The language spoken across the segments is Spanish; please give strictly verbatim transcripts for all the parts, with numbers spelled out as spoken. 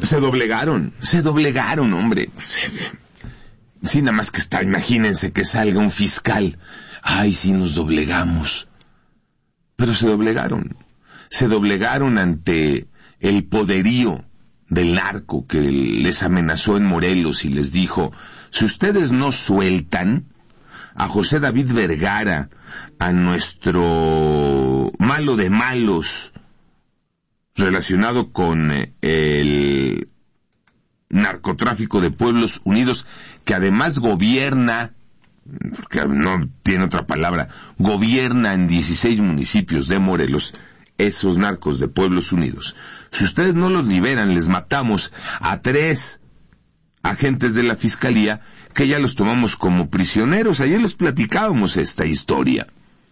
se doblegaron, se doblegaron, hombre. Sí, nada más que está, imagínense que salga un fiscal. Ay, sí nos doblegamos. Pero se doblegaron. Se doblegaron ante el poderío del narco que les amenazó en Morelos y les dijo, si ustedes no sueltan a José David Vergara, a nuestro malo de malos relacionado con el narcotráfico de Pueblos Unidos, que además gobierna, porque no tiene otra palabra, gobierna en dieciséis municipios de Morelos, esos narcos de Pueblos Unidos. Si ustedes no los liberan, les matamos a tres agentes de la Fiscalía, que ya los tomamos como prisioneros. Ayer les platicábamos esta historia.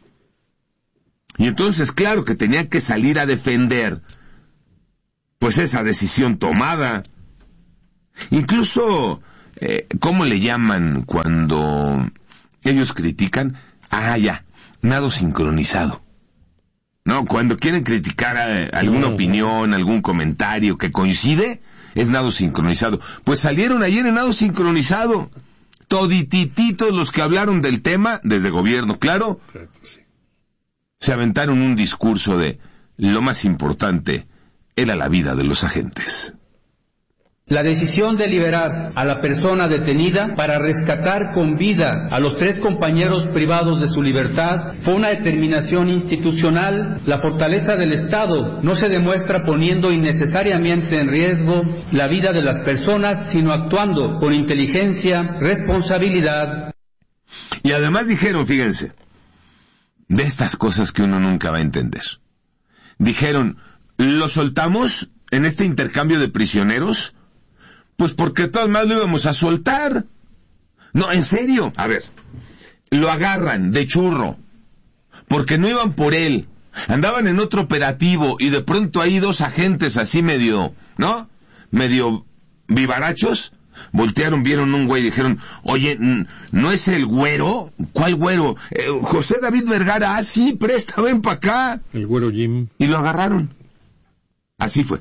Y entonces, claro que tenían que salir a defender, pues, esa decisión tomada. Incluso, eh, ¿cómo le llaman cuando ellos critican? Ah, ya, nado sincronizado. No, cuando quieren criticar a, alguna opinión, algún comentario que coincide, es nado sincronizado. Pues salieron ayer en nado sincronizado. Toditititos los que hablaron del tema, desde gobierno, claro, se aventaron un discurso de lo más importante era la vida de los agentes. La decisión de liberar a la persona detenida para rescatar con vida a los tres compañeros privados de su libertad fue una determinación institucional. La fortaleza del Estado no se demuestra poniendo innecesariamente en riesgo la vida de las personas, sino actuando con inteligencia, responsabilidad. Y además dijeron, fíjense, de estas cosas que uno nunca va a entender. Dijeron, ¿lo soltamos en este intercambio de prisioneros? Pues porque de todas maneras lo íbamos a soltar. No, en serio. A ver, lo agarran de churro, porque no iban por él. Andaban en otro operativo y de pronto hay dos agentes así medio, ¿no? Medio vivarachos. Voltearon, vieron un güey y dijeron, oye, ¿no es el güero? ¿Cuál güero? Eh, José David Vergara. Ah, sí, presta, ven para acá. El güero Jim. Y lo agarraron. Así fue.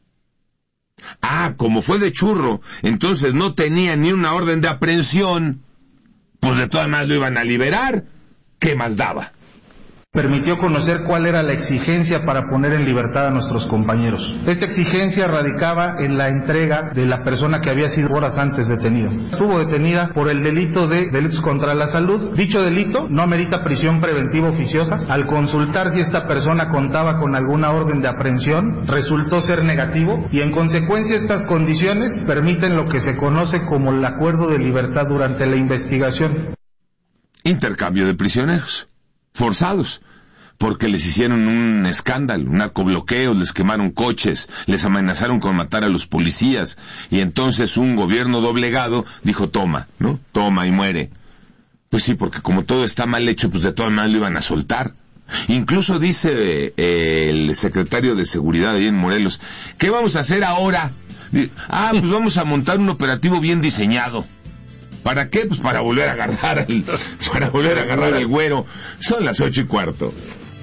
Ah, como fue de churro, entonces no tenía ni una orden de aprehensión, pues de todas maneras lo iban a liberar. ¿Qué más daba? Permitió conocer cuál era la exigencia para poner en libertad a nuestros compañeros. Esta exigencia radicaba en la entrega de la persona que había sido horas antes detenida. Estuvo detenida por el delito de delitos contra la salud. Dicho delito no amerita prisión preventiva oficiosa. Al consultar si esta persona contaba con alguna orden de aprehensión, resultó ser negativo y en consecuencia estas condiciones permiten lo que se conoce como el acuerdo de libertad durante la investigación. Intercambio de prisioneros forzados, porque les hicieron un escándalo, un narcobloqueo, les quemaron coches, les amenazaron con matar a los policías, y entonces un gobierno doblegado dijo, toma, ¿no? Toma y muere. Pues sí, porque como todo está mal hecho, pues de todas maneras lo iban a soltar. Incluso dice eh, el secretario de Seguridad ahí en Morelos, ¿qué vamos a hacer ahora? Ah, pues vamos a montar un operativo bien diseñado. ¿Para qué? Pues para volver a agarrar al, para volver a agarrar al güero. Son las ocho y cuarto.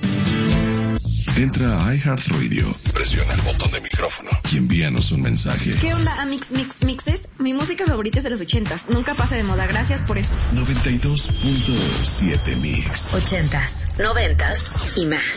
Entra a iHeartRadio, presiona el botón de micrófono y envíanos un mensaje. ¿Qué onda, Amix Mix Mixes? Mi música favorita es de los ochentas. Nunca pasa de moda. Gracias por eso. noventa y dos punto siete Mix. Ochentas, noventas y más.